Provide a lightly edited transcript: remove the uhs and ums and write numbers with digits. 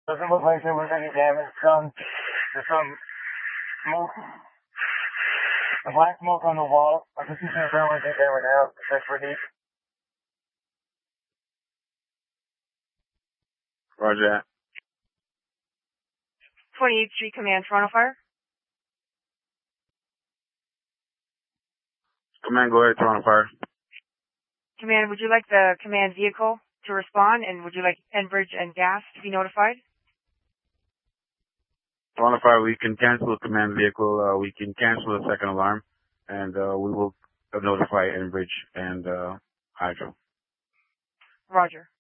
Doesn't look like there was any damage done. There's some smoke, a black smoke on the wall. I can see some families in there now. That's for heat. Roger that. 28th Street Command, Toronto Fire. Command, go ahead, Toronto Fire. Command, would you like the command vehicle to respond, and would you like Enbridge and gas to be notified? Toronto Fire, we can cancel the command vehicle. We can cancel the second alarm, and we will notify Enbridge and Hydro. Roger.